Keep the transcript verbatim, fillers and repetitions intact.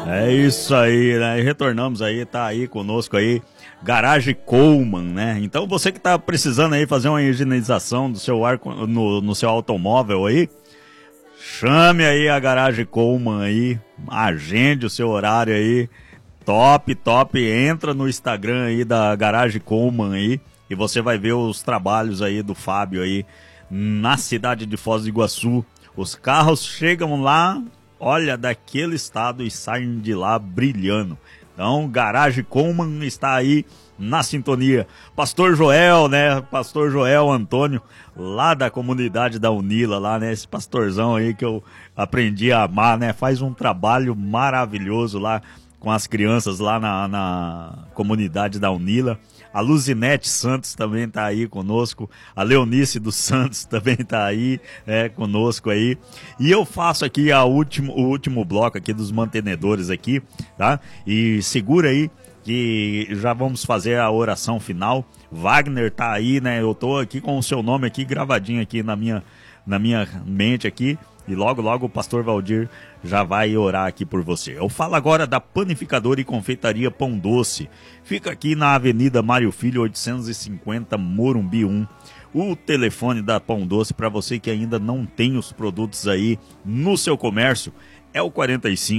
É isso aí, né? E retornamos aí, tá aí conosco aí, Garage Coleman, né? Então você que tá precisando aí fazer uma higienização do seu ar no, no seu automóvel aí, chame aí a Garage Coleman aí, agende o seu horário aí, top, top, entra no Instagram aí da Garage Coleman aí e você vai ver os trabalhos aí do Fábio aí na cidade de Foz do Iguaçu. Os carros chegam lá, olha, daquele estado e saem de lá brilhando. Então, Garage Coleman está aí na sintonia. Pastor Joel, né? Pastor Joel Antônio, lá da comunidade da Unila, lá, né? Esse pastorzão aí que eu aprendi a amar, né? Faz um trabalho maravilhoso lá com as crianças lá na, na comunidade da Unila. A Luzinete Santos também tá aí conosco. A Leonice dos Santos também tá aí, é, conosco aí. E eu faço aqui a último, o último bloco aqui dos mantenedores aqui, tá? E segura aí que já vamos fazer a oração final. Wagner tá aí, né? Eu tô aqui com o seu nome aqui gravadinho aqui na minha, na minha mente aqui. E logo, logo o pastor Valdir já vai orar aqui por você. Eu falo agora da Panificadora e Confeitaria Pão Doce. Fica aqui na Avenida Mário Filho, oitocentos e cinquenta, Morumbi um. O telefone da Pão Doce, para você que ainda não tem os produtos aí no seu comércio, é o quarenta e cinco